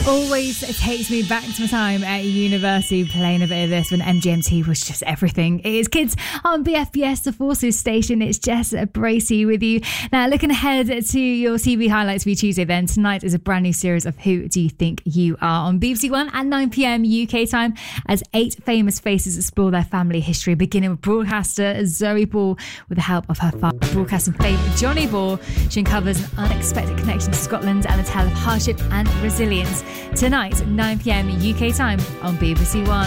Always takes me back to my time at university playing a bit of this when MGMT was just everything. It is Kids on BFBS, the Forces station. It's Jess Bracey with you. Now, looking ahead to your TV highlights for Tuesday then, tonight is a brand new series of Who Do You Think You Are on BBC One at 9 p.m. UK time as 8 famous faces explore their family history, beginning with broadcaster Zoe Ball with the help of her father, broadcasting favourite Johnny Ball. She uncovers an unexpected connection to Scotland and a tale of hardship and resilience. Tonight, 9 p.m. UK time on BBC One.